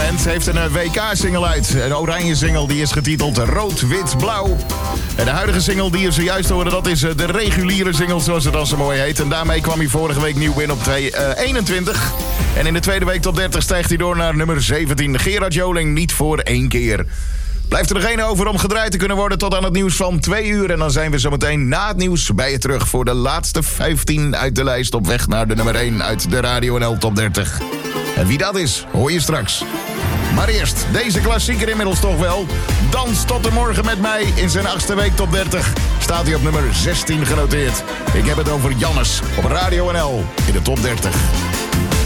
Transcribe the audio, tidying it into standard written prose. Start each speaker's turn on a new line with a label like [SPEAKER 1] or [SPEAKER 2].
[SPEAKER 1] Band heeft een WK-single uit. Een oranje single die is getiteld Rood, Wit, Blauw. En de huidige single die je zojuist hoorde, dat is de reguliere single zoals het dan zo mooi heet. En daarmee kwam hij vorige week nieuw binnen op 21. En in de tweede week tot 30 stijgt hij door naar nummer 17. Gerard Joling, Niet voor één keer. Blijft er nog één over om gedraaid te kunnen worden tot aan het nieuws van 2 uur. En dan zijn we zometeen na het nieuws bij je terug voor de laatste 15 uit de lijst op weg naar de nummer 1 uit de Radio NL Top 30. En wie dat is, hoor je straks. Maar eerst, deze klassieker inmiddels toch wel. Dans tot de morgen met mij in zijn 8e week Top 30. Staat hij op nummer 16 genoteerd. Ik heb het over Jannes op Radio NL in de Top 30.